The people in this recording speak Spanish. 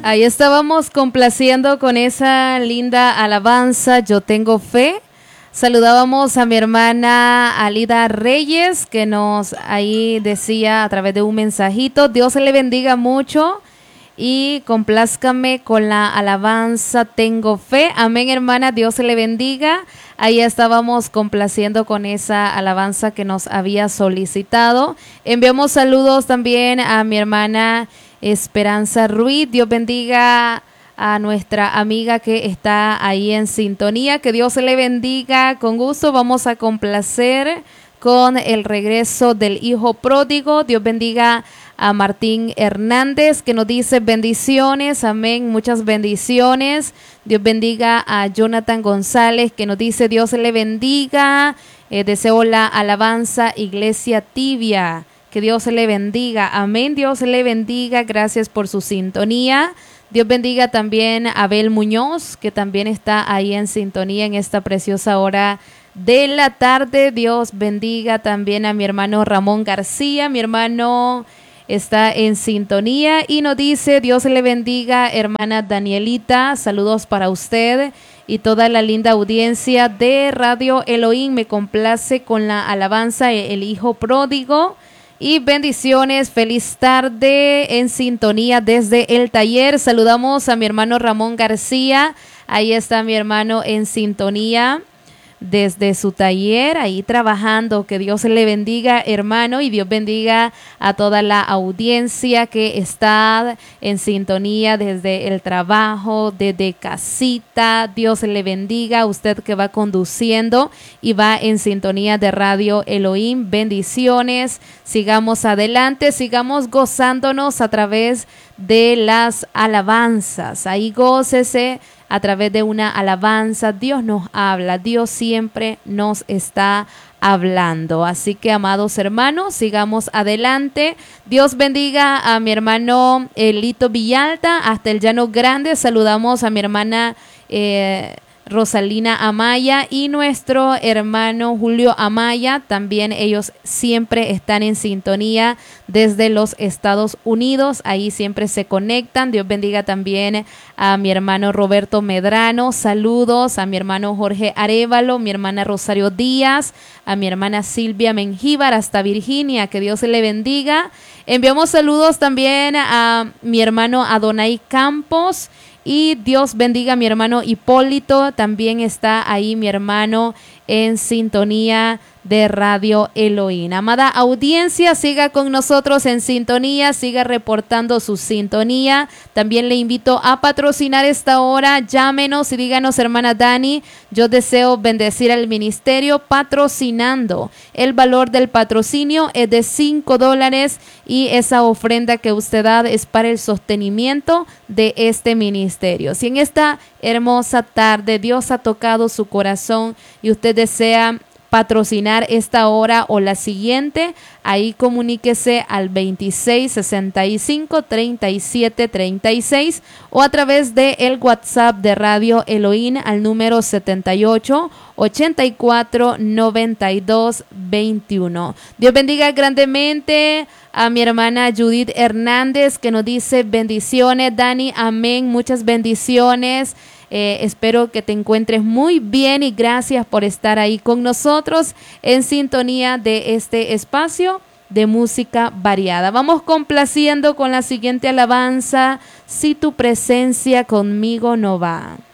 Ahí estábamos complaciendo con esa linda alabanza, Yo tengo fe. Saludábamos a mi hermana Alida Reyes, que nos ahí decía a través de un mensajito, Dios le bendiga mucho y complázcame con la alabanza, tengo fe. Amén, hermana, Dios le bendiga. Ahí estábamos complaciendo con esa alabanza que nos había solicitado. Enviamos saludos también a mi hermana Esperanza Ruiz. Dios bendiga a nuestra amiga que está ahí en sintonía. Que Dios le bendiga. Con gusto vamos a complacer con el regreso del hijo pródigo. Dios bendiga a Martín Hernández, que nos dice bendiciones, amén, muchas bendiciones. Dios bendiga a Jonathan González, que nos dice Dios le bendiga. Deseo la alabanza Iglesia Tibia, que Dios le bendiga, amén, Dios le bendiga, gracias por su sintonía. Dios bendiga también a Abel Muñoz, que también está ahí en sintonía en esta preciosa hora de la tarde. Dios bendiga también a mi hermano Ramón García, mi hermano está en sintonía y nos dice Dios le bendiga, hermana Danielita, saludos para usted y toda la linda audiencia de Radio Elohim. Me complace con la alabanza El Hijo Pródigo y bendiciones, feliz tarde en sintonía desde el taller. Saludamos a mi hermano Ramón García, ahí está mi hermano en sintonía desde su taller, ahí trabajando. Que Dios le bendiga, hermano, y Dios bendiga a toda la audiencia que está en sintonía desde el trabajo, desde casita. Dios le bendiga a usted que va conduciendo y va en sintonía de Radio Elohim. Bendiciones, sigamos adelante, sigamos gozándonos a través de las alabanzas. Ahí gócese a través de una alabanza. Dios nos habla, Dios siempre nos está hablando. Así que, amados hermanos, sigamos adelante. Dios bendiga a mi hermano Elito Villalta hasta el Llano Grande. Saludamos a mi hermana Rosalina Amaya y nuestro hermano Julio Amaya, también ellos siempre están en sintonía desde los Estados Unidos, ahí siempre se conectan. Dios bendiga también a mi hermano Roberto Medrano, saludos a mi hermano Jorge Arévalo, mi hermana Rosario Díaz, a mi hermana Silvia Mengíbar hasta Virginia, que Dios le bendiga. Enviamos saludos también a mi hermano Adonai Campos. Y Dios bendiga a mi hermano Hipólito, también está ahí mi hermano en sintonía de Radio Elohim. Amada audiencia, siga con nosotros en sintonía, siga reportando su sintonía. También le invito a patrocinar esta hora. Llámenos y díganos, hermana Dani, yo deseo bendecir al ministerio patrocinando. El valor del patrocinio es de $5 y esa ofrenda que usted da es para el sostenimiento de este ministerio. Si en esta hermosa tarde Dios ha tocado su corazón y usted desea patrocinar esta hora o la siguiente, ahí comuníquese al 2665-3736 o a través de el WhatsApp de Radio Elohim al número 78-84-92-21. Dios bendiga grandemente a mi hermana Judith Hernández, que nos dice bendiciones, Dani, amén, muchas bendiciones. Espero que te encuentres muy bien y gracias por estar ahí con nosotros en sintonía de este espacio de música variada. Vamos complaciendo con la siguiente alabanza, Si tu presencia conmigo no va.